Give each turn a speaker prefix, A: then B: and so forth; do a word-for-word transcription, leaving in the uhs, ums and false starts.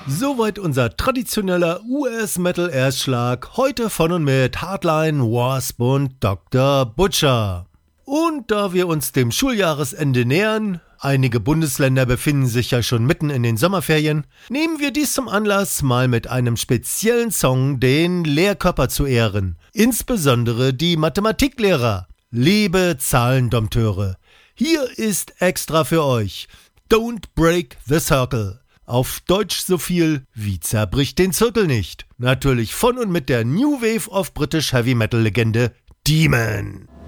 A: Soweit unser traditioneller U S-Metal-Erstschlag, heute von und mit Hardline, Wasp und Doktor Butcher. Und da wir uns dem Schuljahresende nähern, einige Bundesländer befinden sich ja schon mitten in den Sommerferien, nehmen wir dies zum Anlass, mal mit einem speziellen Song den Lehrkörper zu ehren, insbesondere die Mathematiklehrer. Liebe Zahlendompteure, hier ist extra für euch Don't Break the Circle. Auf Deutsch so viel wie zerbricht den Zirkel nicht. Natürlich von und mit der New Wave of British Heavy Metal Legende Demon.